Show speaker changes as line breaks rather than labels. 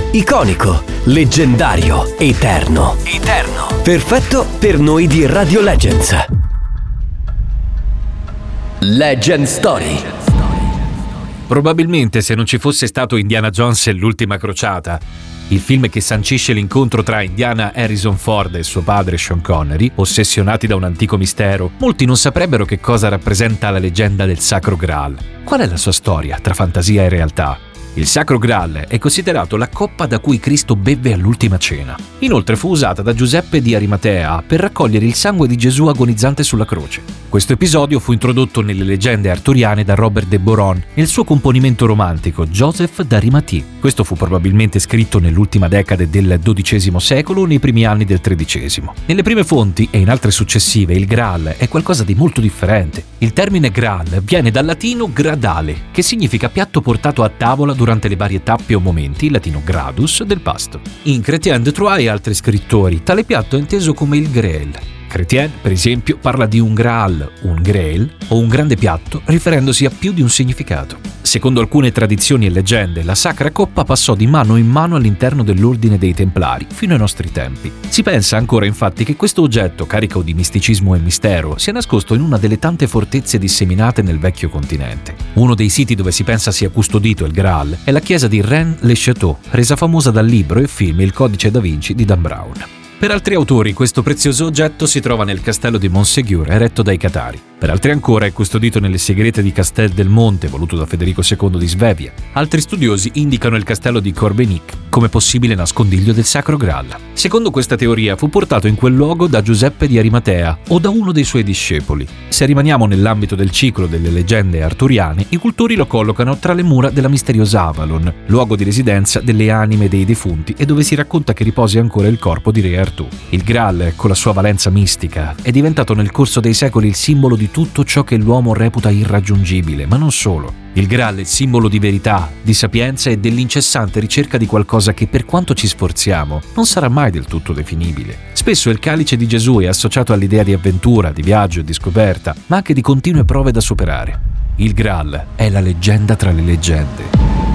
Iconico, leggendario, eterno. Perfetto per noi di Radio Legends. Legend Story.
Probabilmente se non ci fosse stato Indiana Jones e l'ultima crociata, il film che sancisce l'incontro tra Indiana Harrison Ford e suo padre Sean Connery, ossessionati da un antico mistero, molti non saprebbero che cosa rappresenta la leggenda del Sacro Graal. Qual è la sua storia tra fantasia e realtà? Il Sacro Graal è considerato la coppa da cui Cristo bevve all'ultima cena. Inoltre fu usata da Giuseppe di Arimatea per raccogliere il sangue di Gesù agonizzante sulla croce. Questo episodio fu introdotto nelle leggende arturiane da Robert de Boron nel suo componimento romantico Joseph d'Arimathie. Questo fu probabilmente scritto nell'ultima decade del XII secolo o nei primi anni del XIII. Nelle prime fonti e in altre successive il Graal è qualcosa di molto differente. Il termine Graal viene dal latino gradale, che significa piatto portato a tavola durante le varie tappe o momenti, in latino gradus, del pasto. In Chrétien de Troyes e altri scrittori, tale piatto è inteso come il Graal. Chrétien, per esempio, parla di un Graal, un Grail o un grande piatto, riferendosi a più di un significato. Secondo alcune tradizioni e leggende, la Sacra Coppa passò di mano in mano all'interno dell'Ordine dei Templari, fino ai nostri tempi. Si pensa ancora infatti che questo oggetto, carico di misticismo e mistero, sia nascosto in una delle tante fortezze disseminate nel vecchio continente. Uno dei siti dove si pensa sia custodito il Graal è la chiesa di Rennes-le-Château, resa famosa dal libro e film Il Codice da Vinci di Dan Brown. Per altri autori questo prezioso oggetto si trova nel castello di Montségur, eretto dai Catari. Per altri ancora è custodito nelle segrete di Castel del Monte, voluto da Federico II di Svevia. Altri studiosi indicano il castello di Corbenic come possibile nascondiglio del Sacro Graal. Secondo questa teoria fu portato in quel luogo da Giuseppe di Arimatea o da uno dei suoi discepoli. Se rimaniamo nell'ambito del ciclo delle leggende arturiane, i cultori lo collocano tra le mura della misteriosa Avalon, luogo di residenza delle anime dei defunti e dove si racconta che riposi ancora il corpo di Re Artù. Il Graal, con la sua valenza mistica, è diventato nel corso dei secoli il simbolo di tutto ciò che l'uomo reputa irraggiungibile, ma non solo. Il Graal è simbolo di verità, di sapienza e dell'incessante ricerca di qualcosa che, per quanto ci sforziamo, non sarà mai del tutto definibile. Spesso il calice di Gesù è associato all'idea di avventura, di viaggio e di scoperta, ma anche di continue prove da superare. Il Graal è la leggenda tra le leggende.